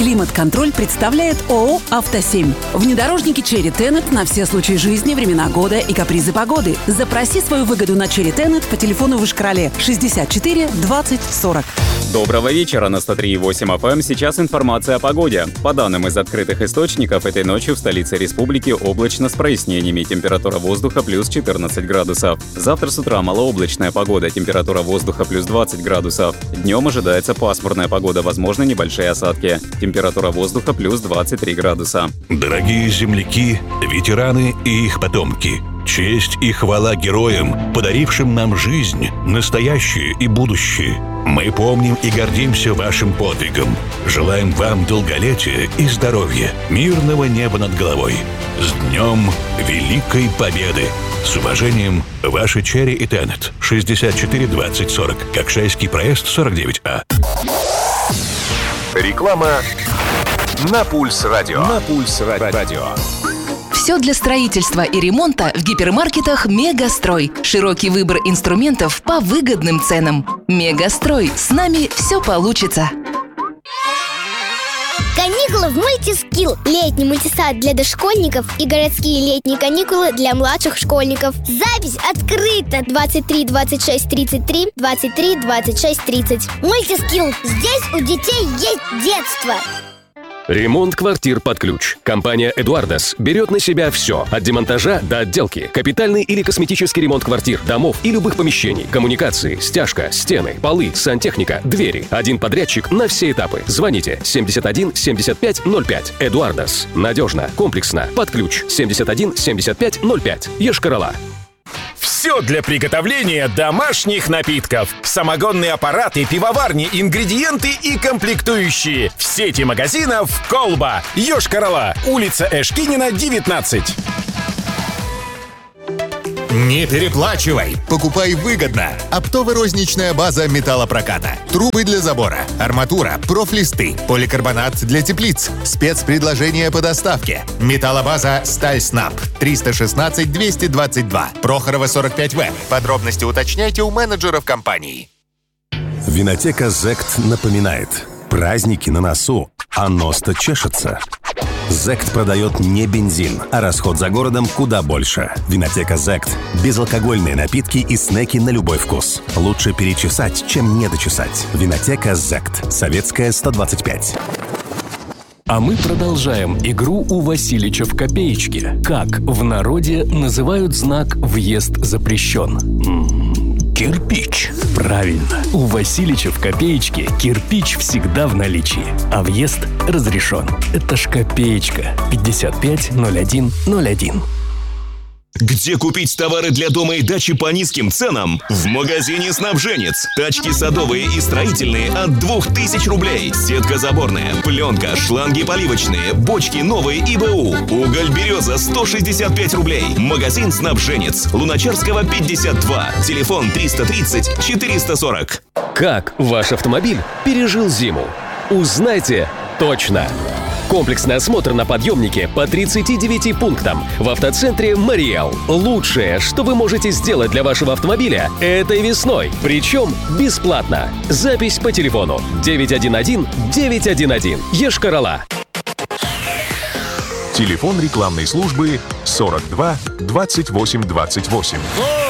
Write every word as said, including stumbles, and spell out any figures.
Климат-контроль представляет ООО «Автосемь». Внедорожники Cherry Tenet на все случаи жизни, времена года и капризы погоды. Запроси свою выгоду на Cherry Tenet по телефону в Ишкарале шестьдесят четыре двадцать сорок. Доброго вечера на сто три и восемь эф эм. Сейчас информация о погоде. По данным из открытых источников, этой ночью в столице республики облачно с прояснениями. Температура воздуха плюс четырнадцать градусов. Завтра с утра малооблачная погода. Температура воздуха плюс двадцать градусов. Днем ожидается пасмурная погода, возможны небольшие осадки. Температура воздуха плюс двадцать три градуса. Дорогие земляки, ветераны и их потомки, честь и хвала героям, подарившим нам жизнь, настоящее и будущее. Мы помним и гордимся вашим подвигом. Желаем вам долголетия и здоровья, мирного неба над головой. С Днем Великой Победы! С уважением, ваши Cherry и Tenet. шестьдесят четыре двадцать сорок. Кокшайский проезд сорок девять А. Реклама на Пульс Радио. На Пульс Радио. Все для строительства и ремонта в гипермаркетах «Мегастрой». Широкий выбор инструментов по выгодным ценам. «Мегастрой». С нами все получится. Каникулы в Мультискилл. Летний мультисад для дошкольников и городские летние каникулы для младших школьников. Запись открыта. двадцать три двадцать шесть тридцать три, двадцать три двадцать шесть тридцать. Мультискилл. Здесь у детей есть детство. Ремонт квартир под ключ. Компания «Эдуардас» берет на себя все. От демонтажа до отделки. Капитальный или косметический ремонт квартир, домов и любых помещений. Коммуникации, стяжка, стены, полы, сантехника, двери. Один подрядчик на все этапы. Звоните семьдесят один семьдесят пять ноль пять. «Эдуардас». Надежно, комплексно, под ключ. семьдесят один семьдесят пять ноль пять. Ешкарала. Все для приготовления домашних напитков. Самогонные аппараты, пивоварни, ингредиенты и комплектующие. В сети магазинов «Колба». Йошкар-Ола. Улица Эшкинина, девятнадцать. Не переплачивай, покупай выгодно. Оптово-розничная база металлопроката. Трубы для забора, арматура, профлисты, поликарбонат для теплиц. Спецпредложения по доставке. Металлобаза «Стальснаб». триста шестнадцать двести двадцать два. Прохорова, сорок пять В. Подробности уточняйте у менеджеров компании. Винотека «Зект» напоминает. Праздники на носу, а нос-то чешется. «Зект» продает не бензин, а расход за городом куда больше. Винотека «Зект». Безалкогольные напитки и снеки на любой вкус. Лучше перечесать, чем не дочесать. Винотека «Зект». Советская, сто двадцать пять. А мы продолжаем игру у Василича в копеечке. Как в народе называют знак «Въезд запрещен»? М-м, кирпич. Правильно. У Василича в копеечке кирпич всегда в наличии, а въезд разрешен. Это ж копеечка. пятьдесят пять ноль один ноль один. Где купить товары для дома и дачи по низким ценам? В магазине «Снабженец». Тачки садовые и строительные от двух тысяч рублей. Сетка заборная, пленка, шланги поливочные, бочки новые и бэ у. Уголь «Береза» сто шестьдесят пять рублей. Магазин «Снабженец». Луначарского, пятьдесят два. Телефон триста тридцать четыреста сорок. Как ваш автомобиль пережил зиму? Узнайте точно! Комплексный осмотр на подъемнике по тридцати девяти пунктам в автоцентре «Мариэл». Лучшее, что вы можете сделать для вашего автомобиля этой весной. Причем бесплатно. Запись по телефону девять один один девять один один. Ешкар-Ола. Телефон рекламной службы сорок два двадцать восемь двадцать восемь.